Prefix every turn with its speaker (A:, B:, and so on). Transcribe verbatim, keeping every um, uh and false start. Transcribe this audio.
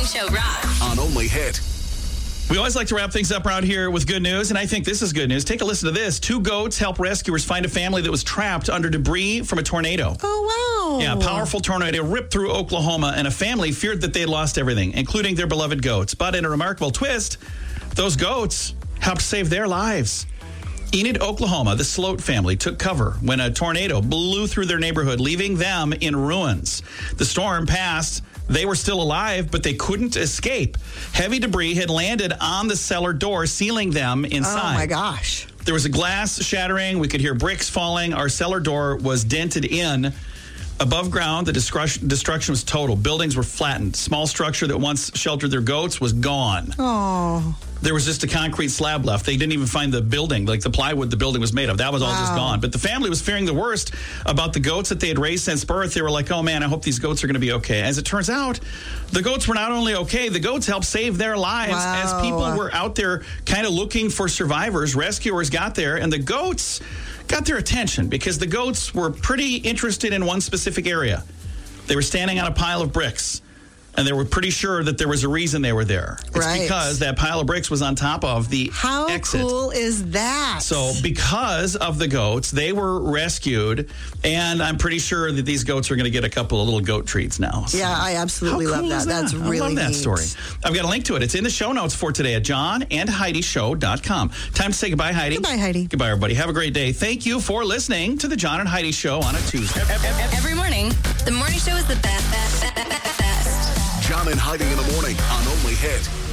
A: Show rocks.
B: On Only Hit.
C: We always like to wrap things up around here with good news, and I think this is good news. Take a listen to this. Two goats help rescuers find a family that was trapped under debris from a tornado.
D: Oh, wow.
C: Yeah, a powerful tornado ripped through Oklahoma, and a family feared that they had lost everything, including their beloved goats. But in a remarkable twist, those goats helped save their lives. Enid, Oklahoma, the Sloat family took cover when a tornado blew through their neighborhood, leaving them in ruins. The storm passed. They were still alive, but they couldn't escape. Heavy debris had landed on the cellar door, sealing them inside.
D: Oh, my gosh.
C: There was a glass shattering. We could hear bricks falling. Our cellar door was dented in. Above ground, the destruction was total. Buildings were flattened. Small structure that once sheltered their goats was gone.
D: Oh.
C: There was just a concrete slab left. They didn't even find the building, like the plywood the building was made of. That was all
D: Wow.
C: just gone. But the family was fearing the worst about the goats that they had raised since birth. They were like, oh, man, I hope these goats are going to be okay. As it turns out, the goats were not only okay, the goats helped save their lives.
D: Wow.
C: As people were out there kind of looking for survivors, rescuers got there, and the goats got their attention because the goats were pretty interested in one specific area. They were standing on a pile of bricks, and they were pretty sure that there was a reason they were there. It's
D: Right.
C: because that pile of bricks was on top of the
D: How
C: exit.
D: cool is that?
C: So because of the goats, they were rescued, and I'm pretty sure that these goats are going to get a couple of little goat treats now. So
D: Yeah, I absolutely
C: how
D: love
C: cool
D: that.
C: is
D: That's
C: I
D: really
C: love that
D: neat.
C: story. I've got a link to it. It's in the show notes for today at john and heidi show dot com. Time to say goodbye, Heidi.
D: Goodbye, Heidi.
C: Goodbye, everybody. Have a great day. Thank you for listening to the John and Heidi Show on a Tuesday.
A: Every morning, the morning show is the best, best, best, best.
B: John and Heidi in the morning on Only Hit.